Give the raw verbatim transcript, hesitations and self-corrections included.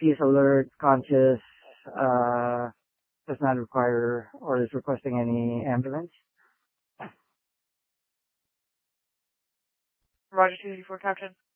he is alert, conscious, uh, does not require or is requesting any ambulance. Roger two eighty-four, Captain.